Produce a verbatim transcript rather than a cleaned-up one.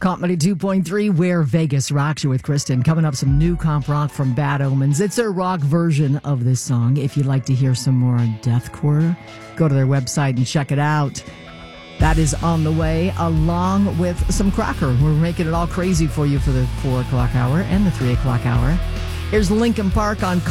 Comedy two point three, Where Vegas Rocks You with Kristen. Coming up, some new comp rock from Bad Omens. It's a rock version of this song. If you'd like to hear some more deathcore, go to their website and check it out. That is on the way, along with some Cracker. We're making it all crazy for you for the four o'clock hour and the three o'clock hour. Here's Linkin Park on